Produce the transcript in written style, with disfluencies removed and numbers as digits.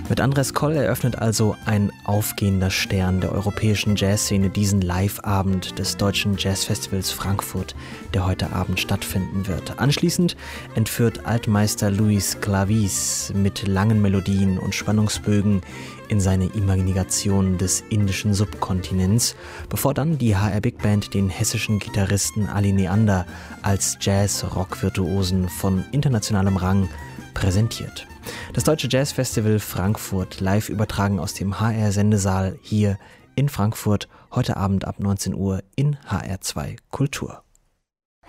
Mit Andres Koll eröffnet also ein aufgehender Stern der europäischen Jazzszene diesen Live-Abend des Deutschen Jazzfestivals Frankfurt, der heute Abend stattfinden wird. Anschließend entführt Altmeister Luis Clavis mit langen Melodien und Spannungsbögen in seine Imagination des indischen Subkontinents, bevor dann die HR Big Band den hessischen Gitarristen Ali Neander als Jazz-Rock-Virtuosen von internationalem Rang präsentiert. Das Deutsche Jazzfestival Frankfurt, live übertragen aus dem HR-Sendesaal hier in Frankfurt, heute Abend ab 19 Uhr in HR2 Kultur.